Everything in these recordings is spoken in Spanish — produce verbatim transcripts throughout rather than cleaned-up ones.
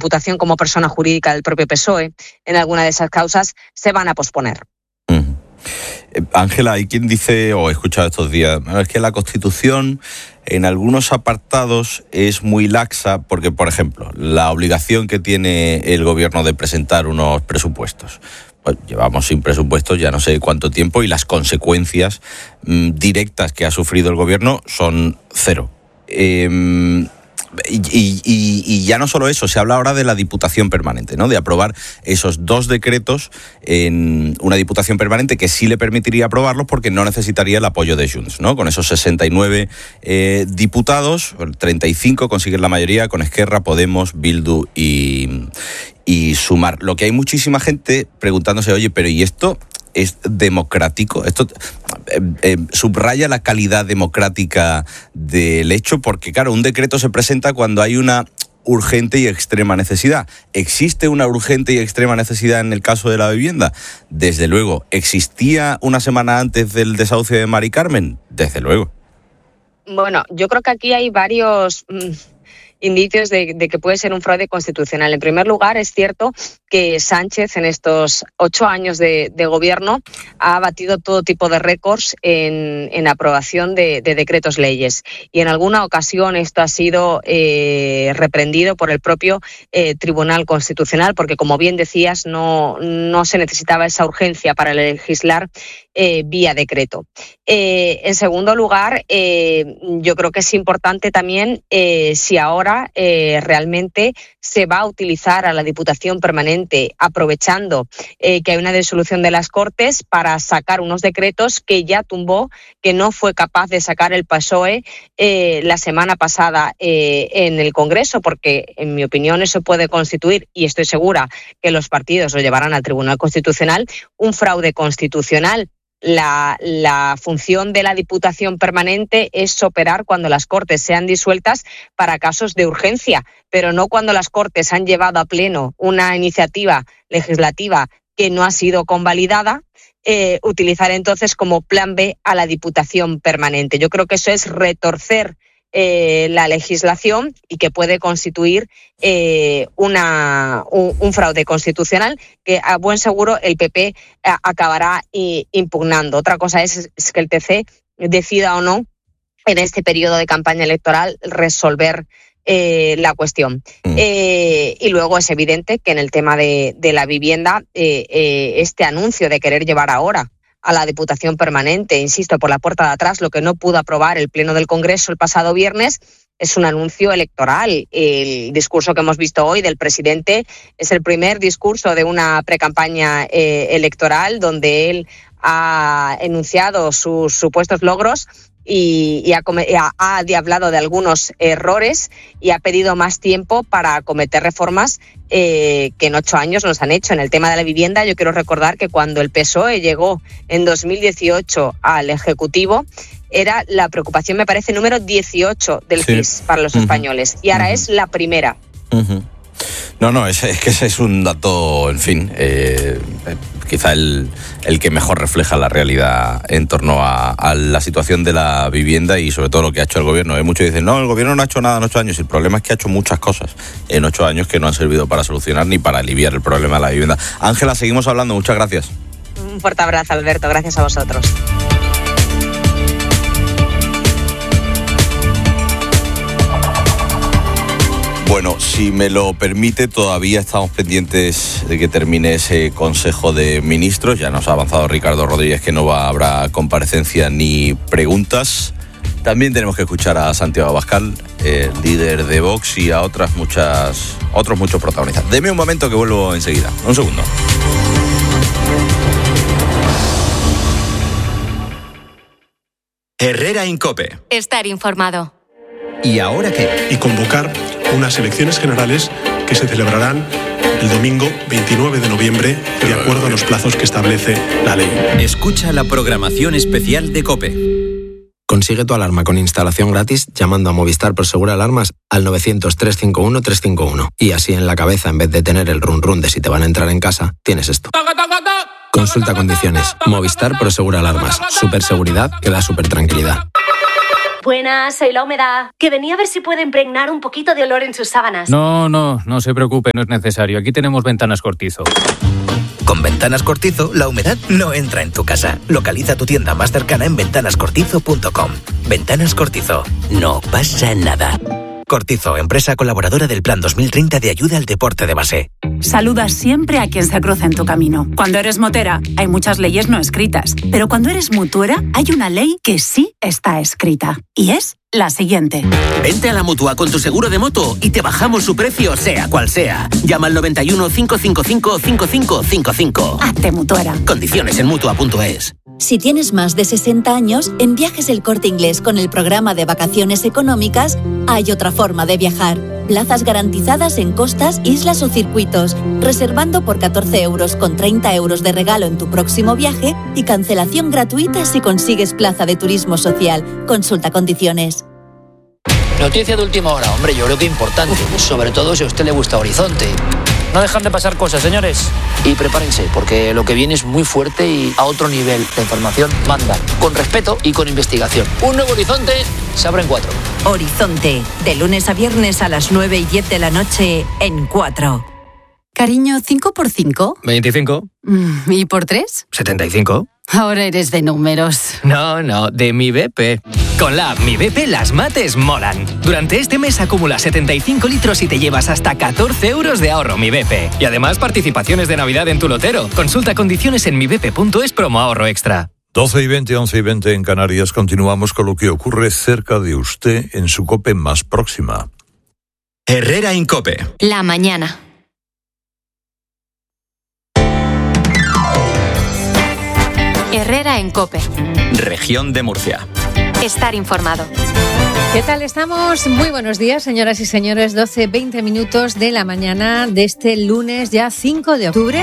imputación como persona jurídica del propio P S O E en alguna de esas causas se van a posponer. Ángela, hay quien dice, o he escuchado estos días, es que la Constitución en algunos apartados es muy laxa porque, por ejemplo, la obligación que tiene el gobierno de presentar unos presupuestos. Pues llevamos sin presupuestos ya no sé cuánto tiempo y las consecuencias mmm, directas que ha sufrido el gobierno son cero. Eh, Y, y, y ya no solo eso, se habla ahora de la Diputación Permanente, ¿no? De aprobar esos dos decretos en una Diputación Permanente que sí le permitiría aprobarlos porque no necesitaría el apoyo de Junts, ¿no? Con esos sesenta y nueve eh, diputados, treinta y cinco consiguen la mayoría con Esquerra, Podemos, Bildu y, y Sumar. Lo que hay muchísima gente preguntándose, oye, pero ¿y esto es democrático? Esto eh, eh, subraya la calidad democrática del hecho, porque claro, un decreto se presenta cuando hay una urgente y extrema necesidad. ¿Existe una urgente y extrema necesidad en el caso de la vivienda? Desde luego. ¿Existía una semana antes del desahucio de Mari Carmen? Desde luego. Bueno, yo creo que aquí hay varios mmm, indicios de, de que puede ser un fraude constitucional. En primer lugar, es cierto que Sánchez en estos ocho años de, de gobierno ha batido todo tipo de récords en, en aprobación de, de decretos leyes y en alguna ocasión esto ha sido eh, reprendido por el propio eh, Tribunal Constitucional porque, como bien decías, no, no se necesitaba esa urgencia para legislar eh, vía decreto. Eh, en segundo lugar, eh, yo creo que es importante también eh, si ahora eh, realmente se va a utilizar a la Diputación Permanente aprovechando eh, que hay una disolución de las Cortes para sacar unos decretos que ya tumbó, que no fue capaz de sacar el P S O E eh, la semana pasada eh, en el Congreso, porque en mi opinión eso puede constituir, y estoy segura que los partidos lo llevarán al Tribunal Constitucional, un fraude constitucional. La, la función de la Diputación Permanente es operar cuando las Cortes sean disueltas para casos de urgencia, pero no cuando las Cortes han llevado a pleno una iniciativa legislativa que no ha sido convalidada, eh, utilizar entonces como plan B a la Diputación Permanente. Yo creo que eso es retorcer Eh, la legislación y que puede constituir eh, una, un, un fraude constitucional que a buen seguro el P P a, acabará i, impugnando. Otra cosa es, es que el T C decida o no en este periodo de campaña electoral resolver eh, la cuestión. Mm. Eh, y luego es evidente que en el tema de, de la vivienda eh, eh, este anuncio de querer llevar ahora a la Diputación Permanente, insisto, por la puerta de atrás, lo que no pudo aprobar el Pleno del Congreso el pasado viernes, es un anuncio electoral. El discurso que hemos visto hoy del presidente es el primer discurso de una precampaña eh, electoral donde él ha enunciado sus supuestos logros y, y ha, ha, ha hablado de algunos errores y ha pedido más tiempo para acometer reformas eh, que en ocho años nos han hecho. En el tema de la vivienda, yo quiero recordar que cuando el P S O E llegó en dos mil dieciocho al Ejecutivo, era la preocupación, me parece, número dieciocho del sí. C I S para los uh-huh. españoles, y ahora uh-huh. es la primera. Uh-huh. No, no, es, es que ese es un dato, en fin, eh, quizá el, el que mejor refleja la realidad en torno a, a la situación de la vivienda y sobre todo lo que ha hecho el gobierno. ¿eh? Muchos dicen, no, el gobierno no ha hecho nada en ocho años. El problema es que ha hecho muchas cosas en ocho años que no han servido para solucionar ni para aliviar el problema de la vivienda. Ángela, seguimos hablando. Muchas gracias. Un fuerte abrazo, Alberto. Gracias a vosotros. Bueno, si me lo permite, todavía estamos pendientes de que termine ese Consejo de Ministros. Ya nos ha avanzado Ricardo Rodríguez que no va, habrá comparecencia ni preguntas. También tenemos que escuchar a Santiago Abascal, el líder de Vox, y a otras muchas, otros muchos protagonistas. Deme un momento que vuelvo enseguida. Un segundo. Herrera Incope. Estar informado. ¿Y ahora qué? Y convocar unas elecciones generales que se celebrarán el domingo veintinueve de noviembre, de acuerdo a los plazos que establece la ley. Escucha la programación especial de COPE. Consigue tu alarma con instalación gratis llamando a Movistar Prosegur Alarmas al novecientos, trescientos cincuenta y uno, trescientos cincuenta y uno. Y así en la cabeza, en vez de tener el run run de si te van a entrar en casa, tienes esto. Consulta condiciones. Movistar Prosegur Alarmas. Superseguridad que da super tranquilidad. Buenas, soy La Humedad, que venía a ver si puede impregnar un poquito de olor en sus sábanas. No, no, no se preocupe, no es necesario. Aquí tenemos Ventanas Cortizo. Con Ventanas Cortizo, la humedad no entra en tu casa. Localiza tu tienda más cercana en ventanas cortizo punto com. Ventanas Cortizo. No pasa nada. Cortizo, empresa colaboradora del Plan dos mil treinta de ayuda al deporte de base. Saluda siempre a quien se cruza en tu camino. Cuando eres motera, hay muchas leyes no escritas. Pero cuando eres mutuera, hay una ley que sí está escrita. Y es la siguiente. Vente a la Mutua con tu seguro de moto y te bajamos su precio, sea cual sea. Llama al noventa y uno, cinco cinco cinco, cinco cinco cinco cinco. Hazte mutuera. Condiciones en mutua punto es. Si tienes más de sesenta años, en Viajes El Corte Inglés con el programa de vacaciones económicas, hay otra forma de viajar. Plazas garantizadas en costas, islas o circuitos, reservando por catorce euros con treinta euros de regalo en tu próximo viaje y cancelación gratuita si consigues plaza de turismo social. Consulta condiciones. Noticia de última hora, hombre, yo creo que importante, sobre todo si a usted le gusta Horizonte. No dejan de pasar cosas, señores. Y prepárense, porque lo que viene es muy fuerte y a otro nivel. La información manda, con respeto y con investigación. Un nuevo Horizonte se abre en cuatro. Horizonte, de lunes a viernes a las nueve y diez de la noche en cuatro. Cariño, ¿cinco por cinco? veinticinco. ¿Y por tres? setenta y cinco. Ahora eres de números. No, no, de mi B P. Con la app Mi B P las mates molan. Durante este mes acumula setenta y cinco litros y te llevas hasta catorce euros de ahorro Mi B P. Y además participaciones de Navidad en tu lotero. Consulta condiciones en mi b p punto es promo ahorro extra. doce y veinte, once y veinte en Canarias. Continuamos con lo que ocurre cerca de usted en su COPE más próxima. Herrera en COPE. La mañana. Herrera en COPE. Región de Murcia. Estar informado. ¿Qué tal estamos? Muy buenos días, señoras y señores. doce, veinte minutos de la mañana de este lunes, ya cinco de octubre,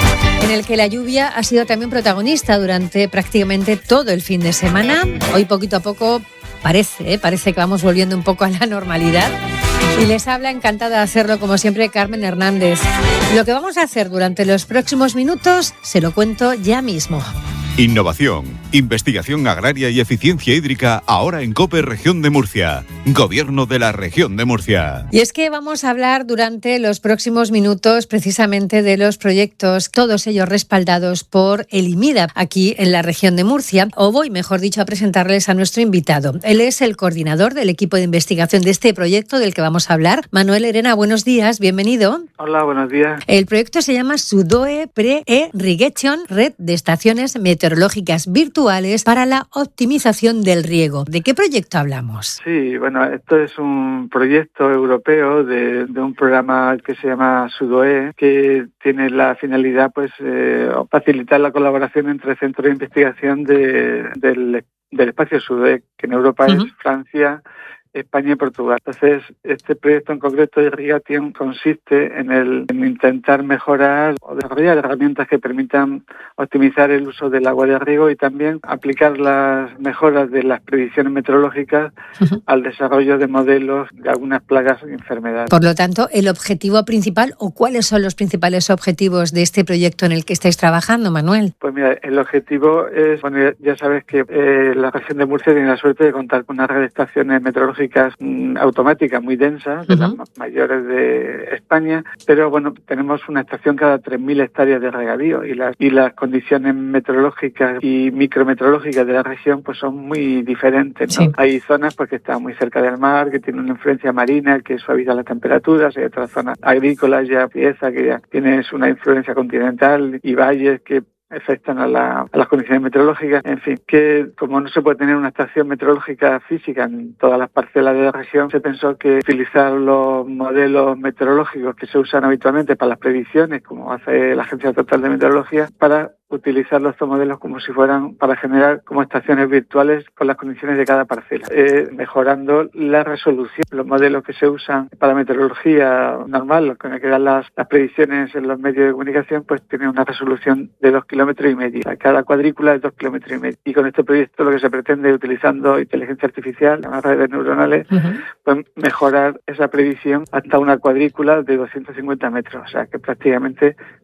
en el que la lluvia ha sido también protagonista durante prácticamente todo el fin de semana. Hoy poquito a poco parece, ¿eh? parece que vamos volviendo un poco a la normalidad. Y les habla, encantada de hacerlo como siempre, Carmen Hernández. Lo que vamos a hacer durante los próximos minutos se lo cuento ya mismo. Innovación, investigación agraria y eficiencia hídrica ahora en COPE Región de Murcia. Gobierno de la Región de Murcia. Y es que vamos a hablar durante los próximos minutos precisamente de los proyectos, todos ellos respaldados por el I M I D A aquí en la Región de Murcia. O voy, mejor dicho, a presentarles a nuestro invitado. Él es el coordinador del equipo de investigación de este proyecto del que vamos a hablar. Manuel Herena, buenos días, bienvenido. Hola, buenos días. El proyecto se llama SUDOE Pre-Irrigation, Red de Estaciones Meteorológicas Virtuales para la Optimización del Riego. ¿De qué proyecto hablamos? Sí, bueno, esto es un proyecto europeo de, de un programa que se llama SUDOE, que tiene la finalidad pues eh, facilitar la colaboración entre centros de investigación de, del, del espacio SUDOE, que en Europa uh-huh. es Francia, España y Portugal. Entonces, este proyecto en concreto de irrigación consiste en, el, en intentar mejorar o desarrollar herramientas que permitan optimizar el uso del agua de riego y también aplicar las mejoras de las predicciones meteorológicas uh-huh. al desarrollo de modelos de algunas plagas y enfermedades. Por lo tanto, ¿el objetivo principal o cuáles son los principales objetivos de este proyecto en el que estáis trabajando, Manuel? Pues mira, el objetivo es, bueno, ya sabes que eh, la región de Murcia tiene la suerte de contar con una red de estaciones meteorológicas automáticas muy densas, de uh-huh. las mayores de España, pero bueno, tenemos una estación cada tres mil hectáreas de regadío y las, y las condiciones meteorológicas y micrometeorológicas de la región pues son muy diferentes, ¿no? Sí. Hay zonas pues que están muy cerca del mar, que tienen una influencia marina que suaviza las temperaturas, hay otras zonas agrícolas ya pieza que ya tienen una influencia continental y valles que afectan a, la, a las condiciones meteorológicas, en fin, que como no se puede tener una estación meteorológica física en todas las parcelas de la región, se pensó que utilizar los modelos meteorológicos que se usan habitualmente para las predicciones, como hace la Agencia Estatal de Meteorología, para utilizar estos modelos como si fueran para generar como estaciones virtuales con las condiciones de cada parcela, eh, mejorando la resolución. Los modelos que se usan para meteorología normal, los que dan las, las predicciones en los medios de comunicación, pues tienen una resolución de dos kilómetros y medio. Cada cuadrícula es dos kilómetros y medio. Y con este proyecto lo que se pretende, utilizando inteligencia artificial, las redes neuronales, uh-huh. pues mejorar esa predicción hasta una cuadrícula de doscientos cincuenta metros. O sea, que prácticamente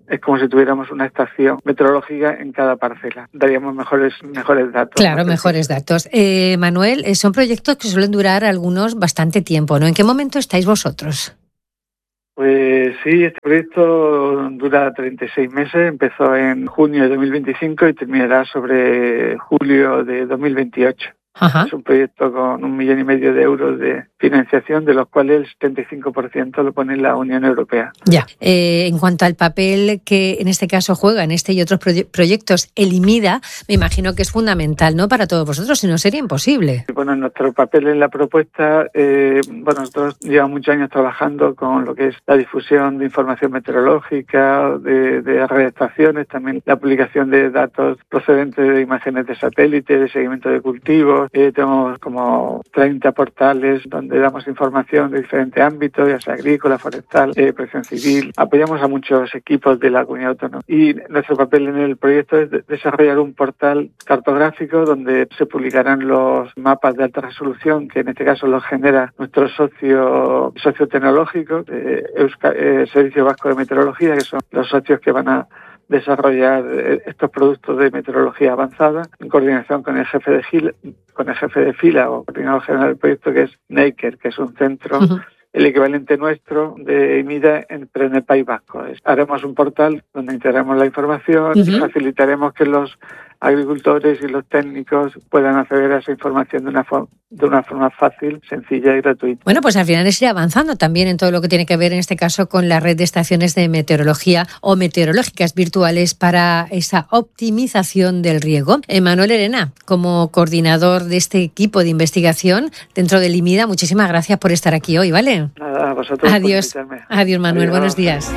es como si tuviéramos una estación meteorológica en cada parcela. Daríamos mejores mejores datos. Claro, mejores datos. Eh, Manuel, eh, son proyectos que suelen durar algunos bastante tiempo, ¿no? ¿En qué momento estáis vosotros? Pues sí, este proyecto dura treinta y seis meses, empezó en junio de dos mil veinticinco y terminará sobre julio de dos mil veintiocho. Ajá. Es un proyecto con un millón y medio de euros de financiación, de los cuales el setenta y cinco por ciento lo pone la Unión Europea. Ya. Eh, en cuanto al papel que en este caso juega en este y otros proye- proyectos el IMIDA, me imagino que es fundamental, ¿no?, para todos vosotros, si no sería imposible. Bueno, nuestro papel en la propuesta, eh, bueno, nosotros llevamos muchos años trabajando con lo que es la difusión de información meteorológica, de, de redactaciones, también la publicación de datos procedentes de imágenes de satélite, de seguimiento de cultivos. Eh, tenemos como treinta portales donde damos información de diferentes ámbitos, ya sea agrícola, forestal, eh, protección civil. Apoyamos a muchos equipos de la comunidad autónoma. Y nuestro papel en el proyecto es de desarrollar un portal cartográfico donde se publicarán los mapas de alta resolución, que en este caso los genera nuestro socio, socio tecnológico, eh, Euska, eh, Servicio Vasco de Meteorología, que son los socios que van a desarrollar estos productos de meteorología avanzada en coordinación con el jefe de fila, con el jefe de fila o coordinador general del proyecto, que es Neiker, que es un centro, uh-huh. el equivalente nuestro de IMIDA en, pero en el País Vasco. Es, haremos un portal donde integraremos la información uh-huh. y facilitaremos que los agricultores y los técnicos puedan acceder a esa información de una, fo- de una forma fácil, sencilla y gratuita. Bueno, pues al final es ir avanzando también en todo lo que tiene que ver, en este caso, con la red de estaciones de meteorología o meteorológicas virtuales para esa optimización del riego. Manuel Herena, como coordinador de este equipo de investigación dentro del IMIDA, muchísimas gracias por estar aquí hoy, ¿vale? Nada, a vosotros. Adiós. Por invitarme. Adiós, Manuel. Adiós. Buenos días.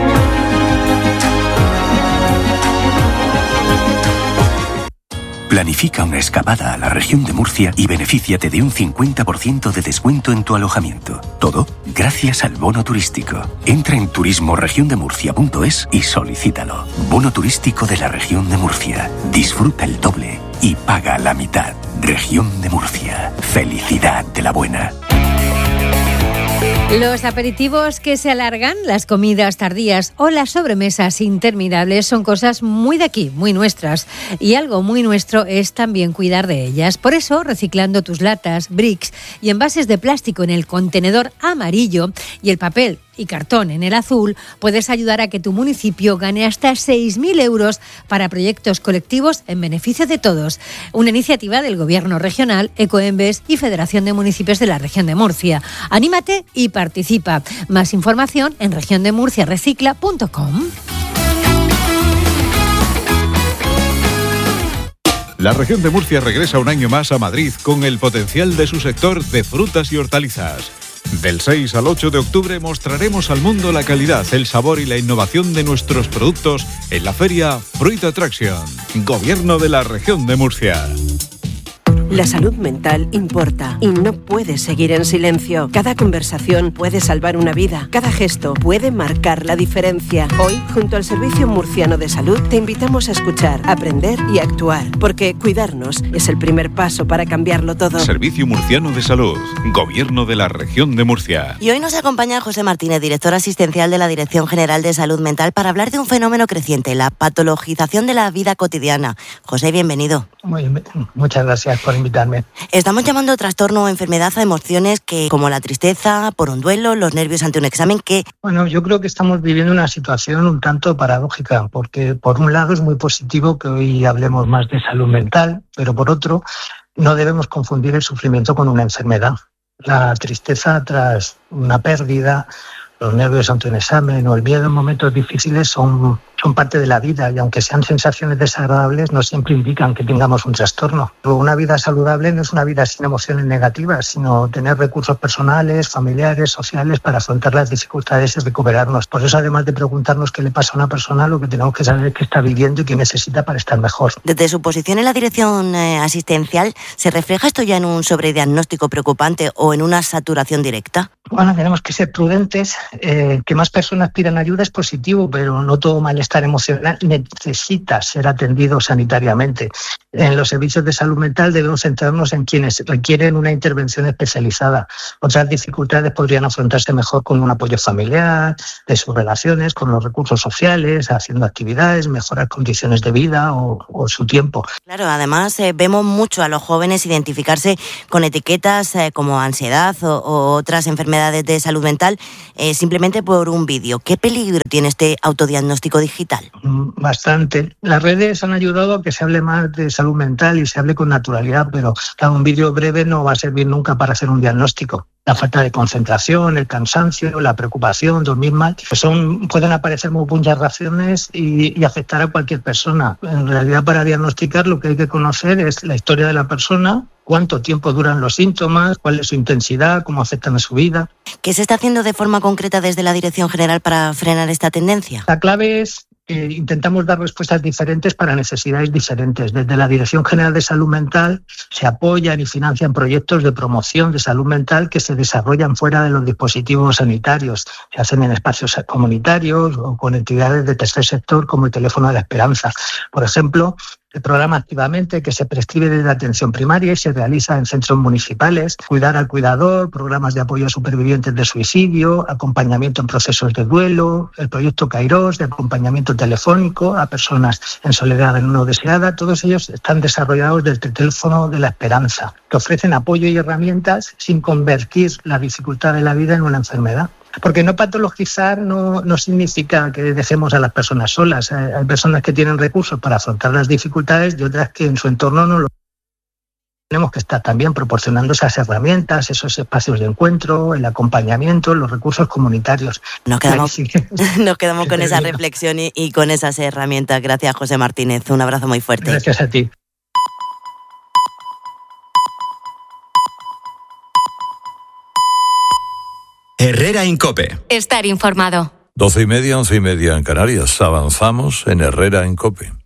Planifica una escapada a la región de Murcia y benefíciate de un cincuenta por ciento de descuento en tu alojamiento. Todo gracias al bono turístico. Entra en turismo región de murcia punto es y solicítalo. Bono turístico de la región de Murcia. Disfruta el doble y paga la mitad. Región de Murcia. Felicidad de la buena. Los aperitivos que se alargan, las comidas tardías o las sobremesas interminables son cosas muy de aquí, muy nuestras. Y algo muy nuestro es también cuidar de ellas. Por eso, reciclando tus latas, bricks y envases de plástico en el contenedor amarillo y el papel y cartón en el azul, puedes ayudar a que tu municipio gane hasta seis mil euros para proyectos colectivos en beneficio de todos. Una iniciativa del Gobierno regional, Ecoembes y Federación de Municipios de la Región de Murcia. Anímate y participa. Más información en región de murcia recicla punto com. La región de Murcia regresa un año más a Madrid con el potencial de su sector de frutas y hortalizas. Del seis al ocho de octubre mostraremos al mundo la calidad, el sabor y la innovación de nuestros productos en la feria Fruit Attraction. Gobierno de la región de Murcia. La salud mental importa y no puedes seguir en silencio. Cada conversación puede salvar una vida. Cada gesto puede marcar la diferencia. Hoy, junto al Servicio Murciano de Salud, te invitamos a escuchar, aprender y actuar. Porque cuidarnos es el primer paso para cambiarlo todo. Servicio Murciano de Salud. Gobierno de la región de Murcia. Y hoy nos acompaña José Martínez, director asistencial de la Dirección General de Salud Mental, para hablar de un fenómeno creciente, la patologización de la vida cotidiana. José, bienvenido. Muy, muchas gracias por invitarme. Estamos llamando trastorno o enfermedad a emociones que, como la tristeza por un duelo, los nervios ante un examen, que... Bueno, yo creo que estamos viviendo una situación un tanto paradójica, porque por un lado es muy positivo que hoy hablemos más de salud mental, pero por otro no debemos confundir el sufrimiento con una enfermedad. La tristeza tras una pérdida, los nervios ante un examen o el miedo en momentos difíciles son, son parte de la vida y aunque sean sensaciones desagradables no siempre indican que tengamos un trastorno. Una vida saludable no es una vida sin emociones negativas, sino tener recursos personales, familiares, sociales para afrontar las dificultades y recuperarnos. Por eso, además de preguntarnos qué le pasa a una persona, lo que tenemos que saber es qué está viviendo y qué necesita para estar mejor. Desde su posición en la dirección eh, asistencial, ¿se refleja esto ya en un sobrediagnóstico preocupante o en una saturación directa? Bueno, tenemos que ser prudentes. Eh, que más personas pidan ayuda es positivo, pero no todo malestar bienestar emocional necesita ser atendido sanitariamente. En los servicios de salud mental debemos centrarnos en quienes requieren una intervención especializada. Otras dificultades podrían afrontarse mejor con un apoyo familiar, de sus relaciones, con los recursos sociales, haciendo actividades, mejorar condiciones de vida o, o su tiempo. Claro, además eh, vemos mucho a los jóvenes identificarse con etiquetas eh, como ansiedad o, o otras enfermedades de salud mental eh, simplemente por un vídeo. ¿Qué peligro tiene este autodiagnóstico digital? Bastante. Las redes han ayudado a que se hable más de salud mental y se hable con naturalidad, pero claro, un vídeo breve no va a servir nunca para hacer un diagnóstico. La falta de concentración, el cansancio, la preocupación, dormir mal, pues son, pueden aparecer muchas razones y, y afectar a cualquier persona. En realidad, para diagnosticar lo que hay que conocer es la historia de la persona, cuánto tiempo duran los síntomas, cuál es su intensidad, cómo afectan a su vida. ¿Qué se está haciendo de forma concreta desde la Dirección General para frenar esta tendencia? La clave es que intentamos dar respuestas diferentes para necesidades diferentes. Desde la Dirección General de Salud Mental se apoyan y financian proyectos de promoción de salud mental que se desarrollan fuera de los dispositivos sanitarios. Se hacen en espacios comunitarios o con entidades de tercer sector como el Teléfono de la Esperanza. Por ejemplo, el programa Activamente, que se prescribe desde la atención primaria y se realiza en centros municipales, cuidar al cuidador, programas de apoyo a supervivientes de suicidio, acompañamiento en procesos de duelo, el proyecto Kairos de acompañamiento telefónico a personas en soledad no deseada, todos ellos están desarrollados desde el Teléfono de la Esperanza, que ofrecen apoyo y herramientas sin convertir la dificultad de la vida en una enfermedad. Porque no patologizar no, no significa que dejemos a las personas solas. Hay personas que tienen recursos para afrontar las dificultades y otras que en su entorno no lo tenemos que estar también proporcionando esas herramientas, esos espacios de encuentro, el acompañamiento, los recursos comunitarios. Nos quedamos, nos quedamos con esa reflexión y, y con esas herramientas. Gracias, José Martínez. Un abrazo muy fuerte. Gracias a ti. Herrera Incope. Estar informado. Doce y media, once y media en Canarias. Avanzamos en Herrera Incope.